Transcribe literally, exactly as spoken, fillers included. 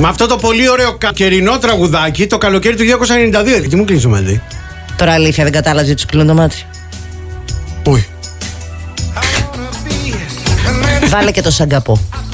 Με αυτό το πολύ ωραίο καιρινό τραγουδάκι το καλοκαίρι του χίλια εννιακόσια ενενήντα δύο. Τι μου κλείνει το μάτι. Τώρα αλήθεια δεν κατάλαβε ότι σου κλείνω το μάτι. Όχι. Βάλε και το σαγκαπό.